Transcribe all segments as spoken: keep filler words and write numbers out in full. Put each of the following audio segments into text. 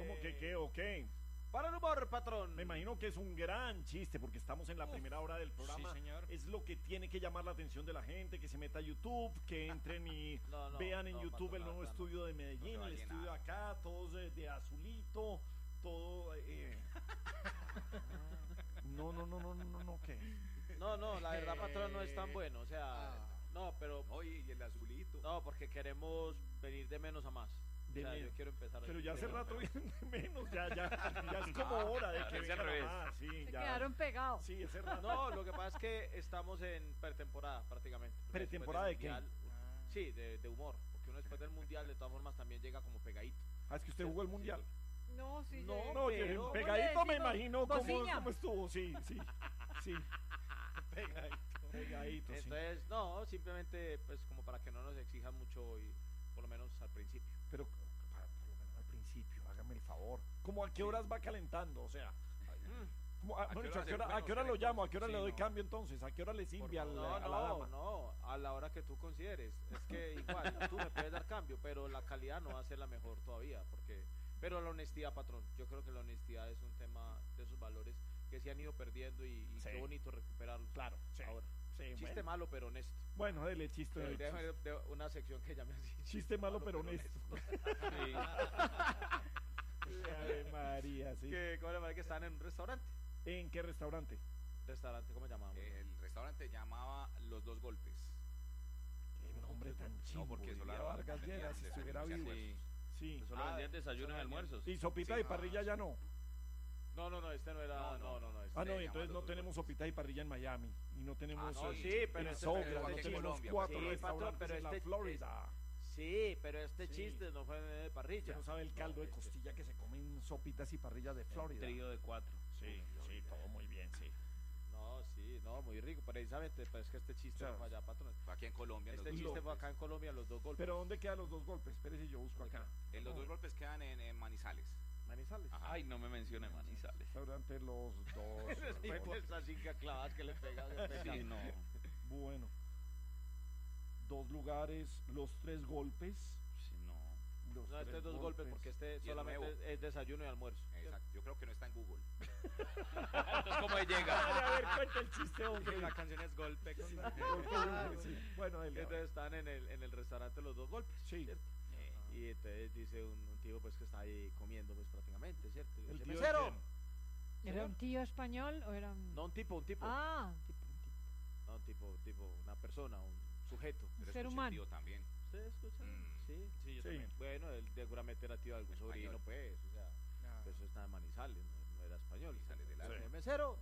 ¿Cómo que qué o qué? Para el humor, patrón. Me imagino que es un gran chiste porque estamos en la primera hora del programa. Sí, señor. Es lo que tiene que llamar la atención de la gente, que se meta a YouTube, que entren y No, no, vean en no, YouTube patrón, el nuevo no, estudio de Medellín, no se va el a estudio llenar. acá, todos de, de azulito, todo... Eh. No, no, no, no, no, no, no, ¿qué? No, no, la verdad, patrón, no es tan bueno. O sea, Ah. no, pero. Oye, y el azulito. No, porque queremos venir de menos a más. De o sea, menos. yo quiero empezar. Pero ya hace de- rato vienen de menos, ya, ya, ya es como hora de que Es al vengan a revés. más, sí, Se ya. quedaron pegados. Sí, ese rato. No, lo que pasa es que estamos en pretemporada prácticamente. Porque ¿Pretemporada después de del qué? mundial- Sí, de, de humor. Porque uno después del mundial, de todas formas, también llega como pegadito. Ah, es que usted jugó el mundial. No, sí. No, llegué. No, pero- que ¿cómo pegadito le me decimos? imagino cómo, Bociña. cómo estuvo, sí, sí, sí. Pegadito. Pegadito, sí. Entonces, no, simplemente, pues como para que no nos exijan mucho y por lo menos al principio. Pero para- por lo menos al principio, hágame el favor. ¿Cómo a qué horas va calentando? O sea, ¿cómo, a, ¿A qué bueno, hora ¿a qué se- hora, a bueno, qué hora lo calentamos? llamo? ¿A qué hora Sí, le doy no. cambio entonces? ¿A qué hora le sirve al- No, a la no, dama? no, a la hora que tú consideres. Es que igual, tú me puedes dar cambio, pero la calidad no va a ser la mejor todavía, porque... Pero la honestidad, patrón, yo creo que la honestidad es un tema de esos valores que se han ido perdiendo y, y Sí. qué bonito recuperarlos. Claro, sí. Ahora. Sí, Chiste bueno. malo, pero honesto. Bueno, dele chiste. Eh, dele déjame chiste. de- de una sección que llame así. Chiste malo pero honesto. Sí. Ave María, sí. que, ¿Cómo le parece que están en un restaurante? ¿En qué restaurante? Restaurante, ¿cómo llamamos? El restaurante llamaba Los Dos Golpes. Qué nombre tan chido. porque eso la- Vargas vendían Lleras, si estuviera desayunos y vivo. almuerzos. Sí. Solo Ah, vendían desayunos y solo almuerzos. Y sopita Sí, y parrilla ah, ya no. No, no, no, este no era. No, No, no, no, no. este- Ah, no, Se y entonces llama no Los tenemos Golpes. sopita y parrilla en Miami. Y no tenemos Ah, no, eh, sí, pero en ese- Sogra, pero no este tenemos Colombia, cuatro sí, restaurantes patrón, pero en la este- Florida. Sí, pero este Sí. chiste no fue de parrilla. Usted no sabe el caldo de este- costilla que se come en sopitas y parrillas de Florida. Trío de cuatro. Sí, sí, todo muy bien, sí. No, sí, no, muy rico, precisamente, pero es que este chiste O sea, no fue allá, patrón. Fue aquí en Colombia. en Este Los Dos chiste fue Golpes. acá en Colombia, los dos golpes. Pero ¿dónde quedan los dos golpes? Espérese, yo busco acá. En Los Dos Golpes quedan en, en Manizales. Manizales. Ajá. Ay, no me mencione Manizales. Restaurante Los Dos. Sí, esas cinco clavadas que le pegan. que pegan. Sí, no. Bueno. Dos lugares, los tres golpes. Sí, no. Los No, este tres es dos golpes porque este es solamente nuevo. es, es desayuno y almuerzo. Exacto. Yo creo que no está en Google. Entonces, ¿cómo Dale, llega? a ver, cuenta el chiste, hombre. La canción es golpe. Con... Golpe, sí. Bueno, él. Entonces están en el, en el restaurante los dos golpes. Sí. ¿cierto? Y entonces dice un, un tío pues que está ahí comiendo pues prácticamente, ¿cierto? Y El dice, tío de ¡mesero! quién? ¿Era un tío español o era un.? No, un tipo, un tipo. Ah, un tipo, un tipo. No, un tipo, tipo, una persona, un sujeto. Pero Ser escuché humano. tío también. ¿Ustedes escuchan? Mm. Sí. Sí, yo Sí. también. Bueno, él seguramente era tío de algún Español. sobrino, pues, o sea, pues eso está en Manizales, no, no era español. Manizales de la- Dice, Sí. mesero.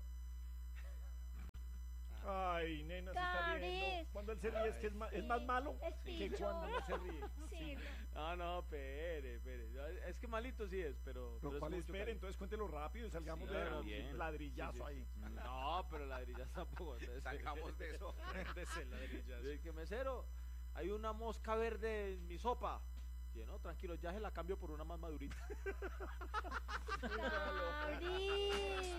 Ay, nena, se está riendo. Doris. Cuando él se ríe es que es, ma- es más malo Es que pillo. cuando no se ríe. Sí, Ah, no, pere, pere. Es que malito sí es, pero. Pero pero ¿cuál es mucho espere? cariño. Entonces cuéntelo rápido y salgamos Sí, de claro, un bien. ladrillazo Sí, sí. ahí. No, pero ladrillas tampoco. entonces- Sacamos de eso. de ese ladrillazo. Yo dije, mesero, hay una mosca verde en mi sopa. Y no, tranquilo, ya se la cambio por una más madurita. Doris.